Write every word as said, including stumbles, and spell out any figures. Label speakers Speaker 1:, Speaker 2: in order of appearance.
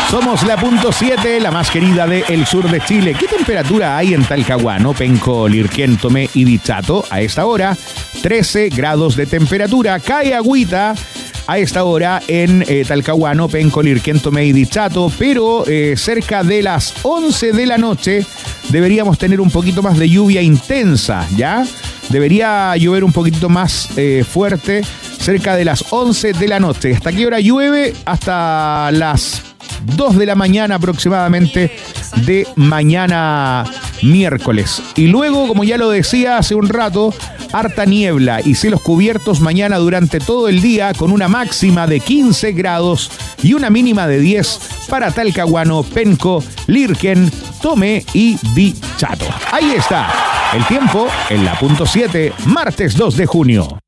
Speaker 1: Somos la punto siete, la más querida del sur de Chile. ¿Qué temperatura hay en Talcahuano, Penco, Lirquén, Tomé y Dichato? A esta hora, trece grados de temperatura. Cae agüita a esta hora en eh, Talcahuano, Penco, Lirquén, Tomé y Dichato, pero eh, cerca de las once de la noche deberíamos tener un poquito más de lluvia intensa, ¿ya? Debería llover un poquito más eh, fuerte cerca de las once de la noche. ¿Hasta qué hora llueve? Hasta las dos de la mañana aproximadamente de mañana miércoles. Y luego, como ya lo decía hace un rato, harta niebla y cielos cubiertos mañana durante todo el día con una máxima de quince grados y una mínima de diez para Talcahuano, Penco, Lirquén, Tomé y Dichato. Ahí está el tiempo en la punto siete, martes dos de junio.